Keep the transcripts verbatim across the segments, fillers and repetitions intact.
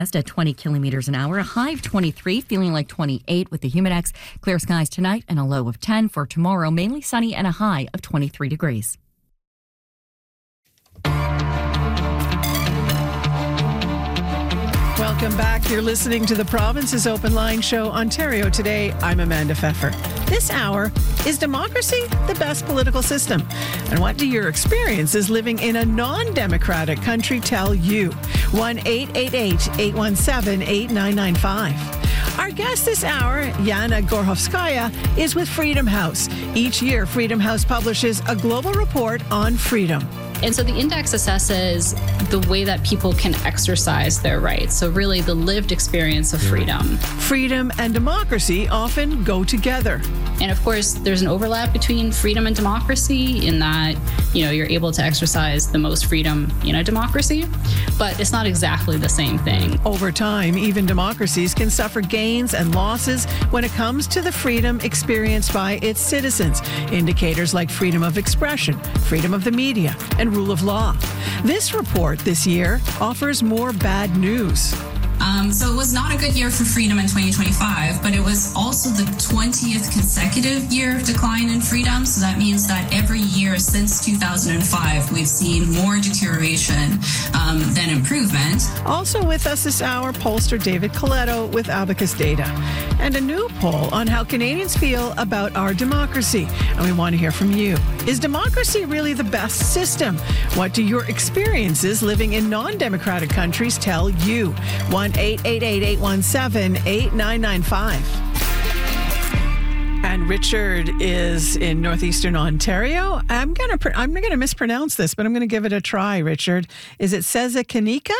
At twenty kilometers an hour, a high of twenty-three, feeling like twenty-eight with the Humidex. Clear skies tonight and a low of ten. For tomorrow, mainly sunny and a high of twenty-three degrees. Welcome back. You're listening to the Province's Open Line Show, Ontario Today. I'm Amanda Pfeffer. This hour, is democracy the best political system? And what do your experiences living in a non-democratic country tell you? one eight eight eight, eight one seven, eight nine nine five. Our guest this hour, Yana Gorhovskaya, is with Freedom House. Each year, Freedom House publishes a global report on freedom. And so the index assesses the way that people can exercise their rights. So really the lived experience of freedom. Freedom and democracy often go together. And of course, there's an overlap between freedom and democracy in that, you know, you're able to exercise the most freedom in a democracy, but it's not exactly the same thing. Over time, even democracies can suffer gains and losses when it comes to the freedom experienced by its citizens. Indicators like freedom of expression, freedom of the media, and rule of law. This report this year offers more bad news. Um, so it was not a good year for freedom in twenty twenty-five, but it was also the twentieth consecutive year of decline in freedom. So that means that every year since two thousand five, we've seen more deterioration um, than improvement. Also with us this hour, pollster David Coletto with Abacus Data. And a new poll on how Canadians feel about our democracy. And we want to hear from you. Is democracy really the best system? What do your experiences living in non-democratic countries tell you? one eight eight eight, eight one seven, eight nine nine five. And Richard is in northeastern Ontario. I'm gonna I'm gonna mispronounce this, but I'm gonna give it a try. Richard, is it Sesakinika?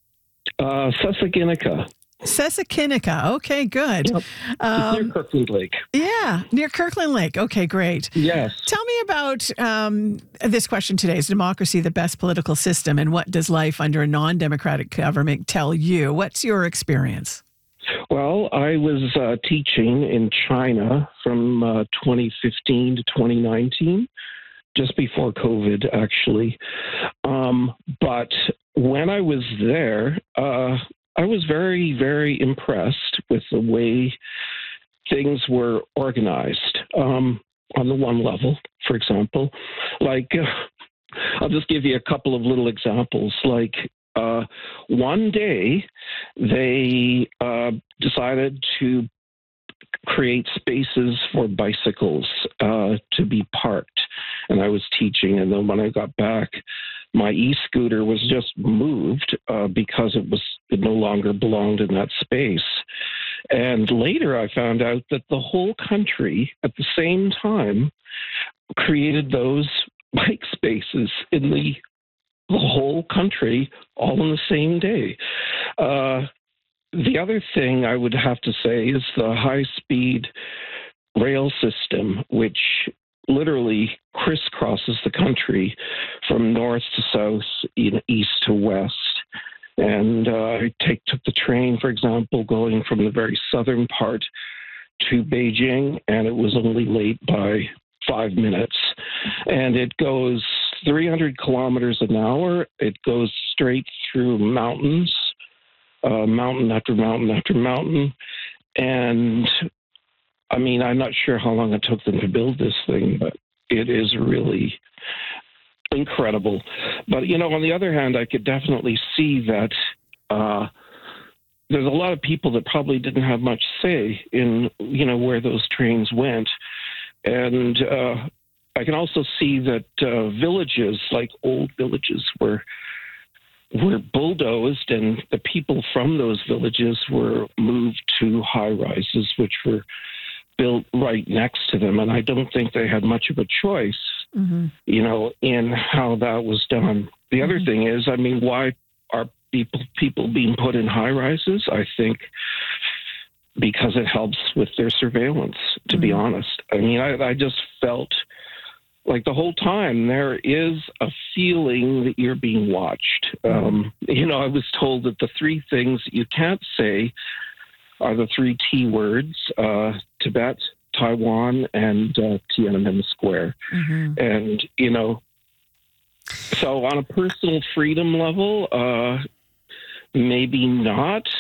Uh, Sesakinika. Sesakinika. Okay, good. Yep. Um, near Kirkland Lake. Yeah, near Kirkland Lake. Okay, great. Yes. Tell me about um, this question today. Is democracy the best political system? And what does life under a non-democratic government tell you? What's your experience? Well, I was uh, teaching in China from uh, twenty fifteen to twenty nineteen, just before COVID, actually. Um, but when I was there, uh, I was very, very impressed with the way things were organized. Um, on the one level, for example, like, uh, I'll just give you a couple of little examples. Like, uh, one day they uh, decided to create spaces for bicycles uh, to be parked. And I was teaching, and then when I got back, my e-scooter was just moved uh, because it was it no longer belonged in that space. And later I found out that the whole country at the same time created those bike spaces in the, the whole country all on the same day. Uh, the other thing I would have to say is the high-speed rail system, which literally crisscrosses the country from north to south, east to west. And uh, I take, took the train, for example, going from the very southern part to Beijing, and it was only late by five minutes. And it goes three hundred kilometers an hour. It goes straight through mountains, uh, mountain after mountain after mountain. And I mean, I'm not sure how long it took them to build this thing, but it is really incredible. But, you know, on the other hand, I could definitely see that uh, there's a lot of people that probably didn't have much say in, you know, where those trains went. And uh, I can also see that uh, villages, like old villages, were were bulldozed, and the people from those villages were moved to high-rises, which were built right next to them. And I don't think they had much of a choice, mm-hmm. you know, in how that was done. The mm-hmm. other thing is, I mean, why are people people being put in high-rises? I think because it helps with their surveillance, to mm-hmm. be honest. I mean, I, I just felt like the whole time there is a feeling that you're being watched. Mm-hmm. Um, you know, I was told that the three things you can't say are the three T words, uh, Tibet, Taiwan, and uh, Tiananmen Square. Mm-hmm. And, you know, so on a personal freedom level, uh, maybe not.